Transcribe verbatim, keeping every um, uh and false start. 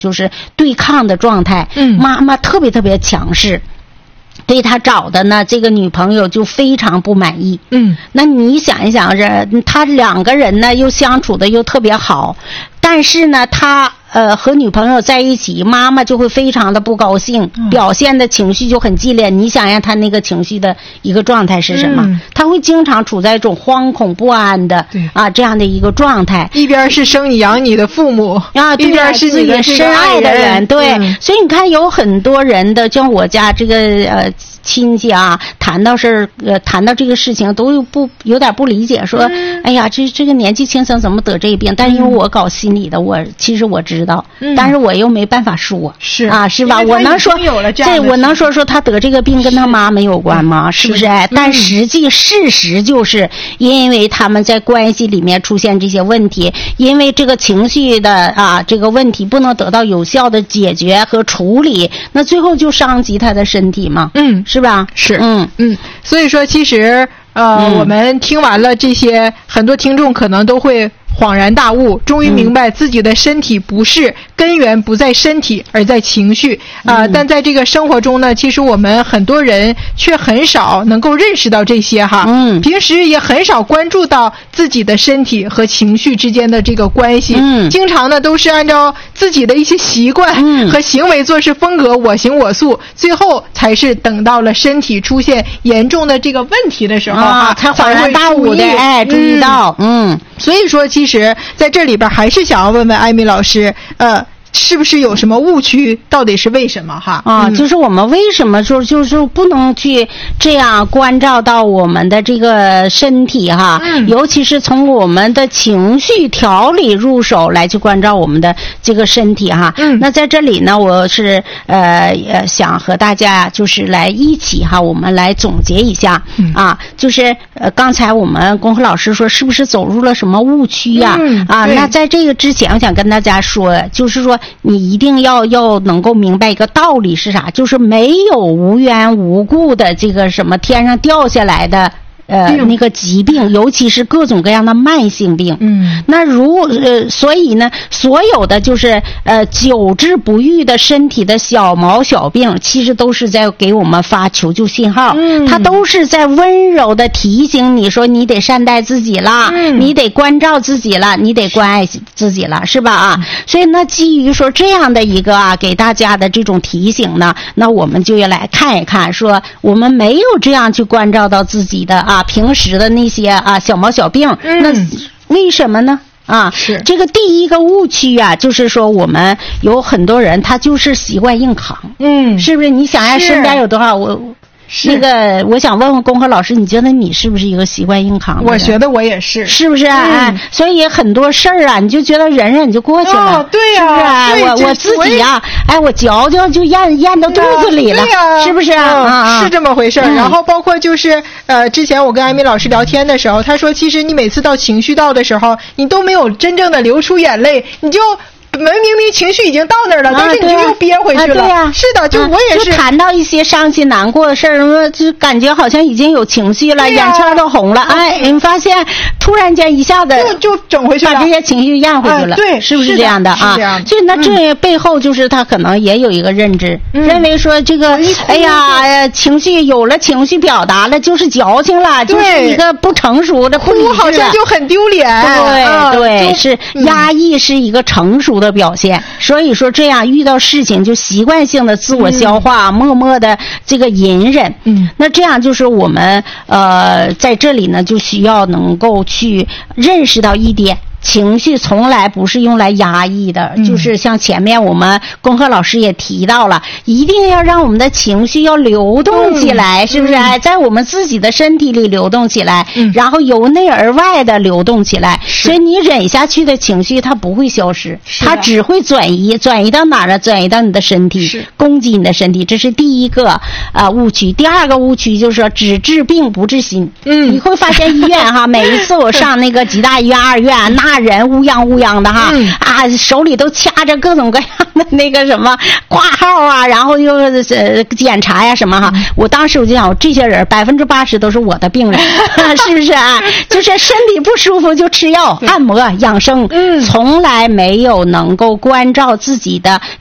就是对抗的状态，嗯，妈妈特别特别强势。对他找的呢，这个女朋友就非常不满意。嗯，那你想一想，人他两个人呢又相处的又特别好，但是呢，他呃和女朋友在一起，妈妈就会非常的不高兴，嗯、表现的情绪就很激烈。你想想他那个情绪的一个状态是什么？嗯、他会经常处在一种惶恐不安的啊这样的一个状态。 一边是生你养你的父母啊， 一边是你的深爱的人，对、 嗯。 所以你看，有很多人的，像我家这个呃。亲戚啊，谈到事呃，谈到这个事情都不有点不理解，说，嗯、哎呀，这这个年纪轻轻怎么得这病？但是因为我搞心理的，我其实我知道，嗯、但是我又没办法说， 是啊，是吧？我能说，这我能说说他得这个病跟他妈没有关吗？是, 是不是？哎，嗯、但实际事实就是因为他们在关系里面出现这些问题，因为这个情绪的啊这个问题不能得到有效的解决和处理，那最后就伤及他的身体嘛。嗯。是吧？ 是，嗯嗯，所以说其实呃、嗯，我们听完了这些，很多听众可能都会恍然大悟，终于明白自己的身体不适、嗯、根源不在身体而在情绪啊、呃嗯。但在这个生活中呢，其实我们很多人却很少能够认识到这些哈。嗯，平时也很少关注到自己的身体和情绪之间的这个关系。嗯，经常呢都是按照自己的一些习惯和行为做事风格、嗯、我行我素，最后才是等到了身体出现严重的这个问题的时候哈、啊， 才恍然大悟的哎注意到。嗯， 所以说其实在这里边还是想要问问艾米老师，呃是不是有什么误区？到底是为什么哈？ 啊，嗯、就是我们为什么就就是不能去这样关照到我们的这个身体哈？嗯、尤其是从我们的情绪调理入手来去关照我们的这个身体哈。嗯，那在这里呢，我是呃呃想和大家就是来一起哈，我们来总结一下、嗯、啊，就是呃刚才我们龚和老师说是不是走入了什么误区呀、啊嗯？啊，那在这个之前，我想跟大家说，就是说。你一定要要能够明白一个道理是啥，就是没有无缘无故的这个什么天上掉下来的呃那个疾病，尤其是各种各样的慢性病。嗯，那如呃所以呢，所有的就是呃久治不愈的身体的小毛小病，其实都是在给我们发求救信号。嗯，它都是在温柔的提醒你说你得善待自己啦，嗯、你得关照自己了，你得关爱自己了，是吧啊？嗯、所以呢，基于说这样的一个啊给大家的这种提醒呢，那我们就要来看一看，说我们没有这样去关照到自己的啊。平时的那些啊小毛小病，嗯、那为什么呢？啊，是这个第一个误区啊，就是说我们有很多人他就是习惯硬扛，嗯，是不是？你想想身边有多少我。那个，我想问问龚和老师，你觉得你是不是一个习惯硬扛的人？ 我觉得我也是， 是不是啊？嗯、哎，所以很多事儿啊，你就觉得忍忍就过去了， 哦、对呀、啊， 是不是、啊？我我自己啊，哎，我嚼嚼就咽咽到肚子里了， 啊、 是不是啊？ 嗯、 啊是这么回事、嗯。然后包括就是呃，之前我跟艾米老师聊天的时候，他说，其实你每次到情绪到的时候，你都没有真正的流出眼泪，你就。明明情绪已经到那儿了，但是你就又憋回去了。啊对呀、啊，是的，就我也是。 就谈到一些伤心难过的事儿，就感觉好像已经有情绪了，眼圈都红了。哎，你发现突然间一下子就就整回去了， 把这些情绪咽回去了。 对， 是不是这样的啊？ 是这样的。 所以那这背后就是他可能也有一个认知，嗯、认为说这个，哎呀，情绪有了情绪表达了，就是矫情了，就是一个不成熟的， 哭好像就很丢脸。 对对，是压抑是一个成熟的表现，所以说这样遇到事情就习惯性的自我消化，嗯、默默的这个隐忍。嗯，那这样就是我们呃在这里呢就需要能够去认识到一点。情绪从来不是用来压抑的、嗯、就是像前面我们龚和老师也提到了，一定要让我们的情绪要流动起来、嗯、是不是、嗯、在我们自己的身体里流动起来、嗯、然后由内而外的流动起来，所以你忍下去的情绪它不会消失，它只会转移转移到哪儿呢？转移到你的身体，攻击你的身体，这是第一个呃误区。第二个误区就是说只治病不治心。嗯，你会发现医院哈每一次我上那个吉大医院二院那骂人乌泱乌泱的哈、 嗯、 啊，手里都掐着各种各样的那个什么挂号啊，然后又呃检查呀什么哈、嗯。我当时我就想，这些人百分之八十都是我的病人，是不是啊？就是身体不舒服就吃药、按摩、养生，嗯，从来没有能够关照自己的